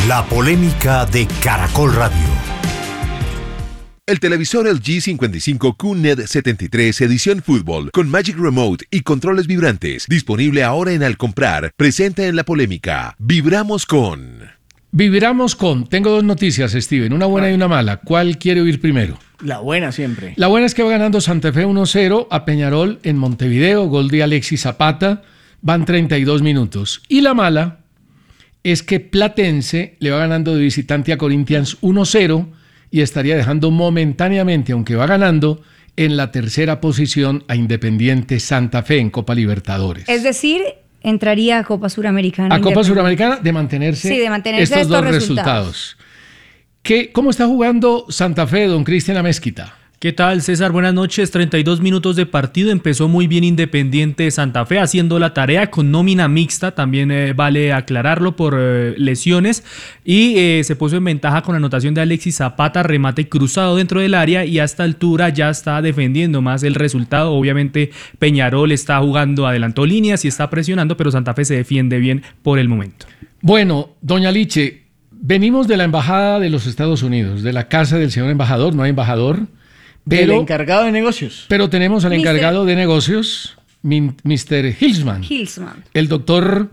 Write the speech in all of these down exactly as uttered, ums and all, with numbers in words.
La polémica de Caracol Radio. El televisor L G cincuenta y cinco Q N E D setenta y tres edición fútbol con Magic Remote y controles vibrantes, disponible ahora en Al Comprar, presenta en La Polémica. Vibramos con... Vibramos con... Tengo dos noticias, Steven, una buena y una mala. ¿Cuál quiere oír primero? La buena siempre. La buena es que va ganando Santa Fe uno cero a Peñarol en Montevideo, gol de Alexis Zapata, van treinta y dos minutos. Y la mala es que Platense le va ganando de visitante a Corinthians uno cero y estaría dejando momentáneamente, aunque va ganando, en la tercera posición a Independiente Santa Fe en Copa Libertadores. Es decir, entraría a Copa Suramericana. A Copa Suramericana de mantenerse, sí, de mantenerse estos, estos dos resultados. resultados. ¿Qué, ¿Cómo está jugando Santa Fe, don Cristian Amezquita? ¿Qué tal, César? Buenas noches. treinta y dos minutos de partido. Empezó muy bien Independiente Santa Fe haciendo la tarea con nómina mixta. También eh, vale aclararlo por eh, lesiones. Y eh, se puso en ventaja con la anotación de Alexis Zapata, remate cruzado dentro del área y a esta altura ya está defendiendo más el resultado. Obviamente Peñarol está jugando, adelantó líneas y está presionando, pero Santa Fe se defiende bien por el momento. Bueno, doña Liche, venimos de la Embajada de los Estados Unidos, de la casa del señor embajador. No hay embajador. Pero, Pero, el encargado de negocios. Pero tenemos al mister encargado de negocios, mister Hilsman. Hilsman. El doctor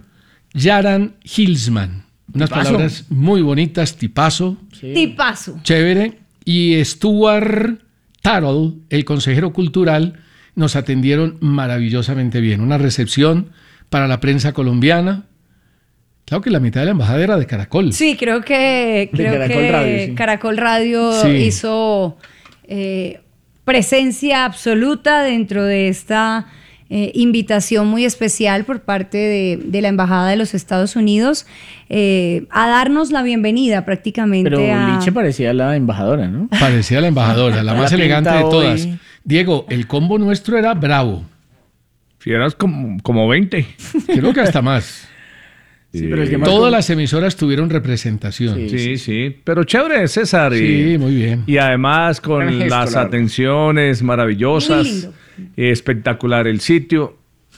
Yaran Hilsman. Unas Tipazo. palabras muy bonitas, tipazo, Sí. Tipazo. chévere. Y Stuart Tarrell, el consejero cultural, nos atendieron maravillosamente bien. Una recepción para la prensa colombiana. Claro que la mitad de la embajada era de Caracol. Sí, creo que, creo Caracol que Radio, sí. Caracol Radio Sí. hizo eh, presencia absoluta dentro de esta eh, invitación muy especial por parte de, de la Embajada de los Estados Unidos eh, a darnos la bienvenida prácticamente Pero a... Liche parecía la embajadora, ¿no? Parecía la embajadora, la La más elegante de pinta todas. hoy. Diego, el combo nuestro era bravo. Si eras como, como veinte. Creo que hasta más. Sí, pero el que más Todas con- las emisoras tuvieron representación. Sí. Sí, Sí, sí. Pero chévere, César. Y, muy bien. y además con Gran gesto, las la verdad. atenciones Muy maravillosas. lindo. eh, Espectacular el sitio.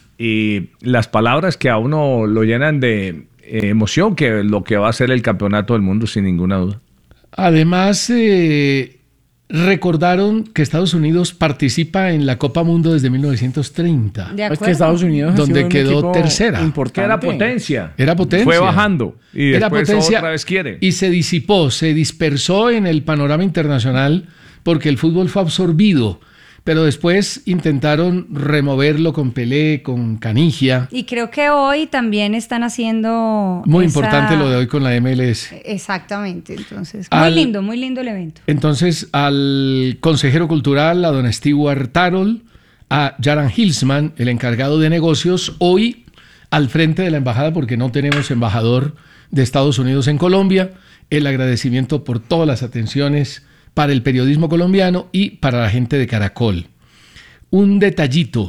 Y las palabras que a uno lo llenan de eh, emoción, que lo que va a ser el campeonato del mundo, sin ninguna duda. Además, eh, recordaron que Estados Unidos participa en la Copa Mundo desde mil novecientos treinta. De Es acuerdo. que Estados Unidos ha Donde sido un quedó equipo tercera. Que importante. era potencia. Era potencia. Fue bajando. Y Era después potencia otra vez quiere. y se disipó, se dispersó en el panorama internacional porque el fútbol fue absorbido. Pero después intentaron removerlo con Pelé, con Canigia. Y creo que hoy también están haciendo... Muy esa- importante lo de hoy con la M L S. Exactamente, entonces. Al- Muy lindo, muy lindo el evento. Entonces, al consejero cultural, a don Stuart Tarrell, a Yaran Hilsman, el encargado de negocios, hoy al frente de la embajada, porque no tenemos embajador de Estados Unidos en Colombia, el agradecimiento por todas las atenciones para el periodismo colombiano y para la gente de Caracol. Un detallito,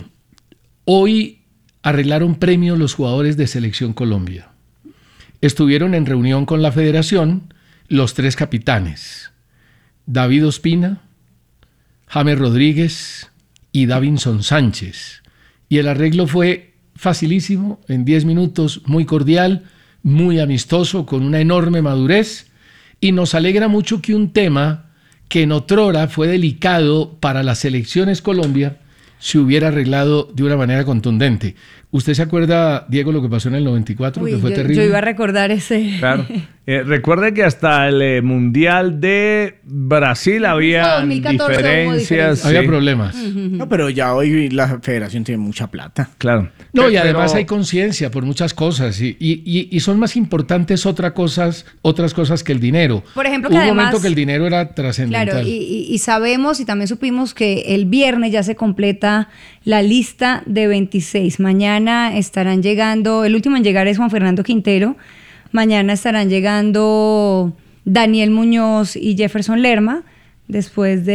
hoy arreglaron premios los jugadores de Selección Colombia. Estuvieron en reunión con la federación los tres capitanes, David Ospina, James Rodríguez y Davinson Sánchez. Y el arreglo fue facilísimo, en diez minutos, muy cordial, muy amistoso, con una enorme madurez. Y nos alegra mucho que un tema que en otrora fue delicado para las selecciones Colombia se hubiera arreglado de una manera contundente. ¿Usted se acuerda, Diego, lo que pasó en el noventa y cuatro? Uy, que fue yo, terrible. yo iba a recordar ese... Claro. Eh, recuerde que hasta el eh, Mundial de Brasil había dos mil catorce hubo diferencias. diferencias. Había sí. problemas. No, pero ya hoy la federación tiene mucha plata. Claro. No, y Pero- además hay conciencia por muchas cosas y, y, y- y son más importantes otra cosas, otras cosas que el dinero. Por ejemplo, Hubo que un momento además- que el dinero era trascendental. Claro, y, y- y sabemos y también supimos que el viernes ya se completa la lista de veintiséis. Mañana estarán llegando, el último en llegar es Juan Fernando Quintero. Mañana estarán llegando Daniel Muñoz y Jefferson Lerma, después de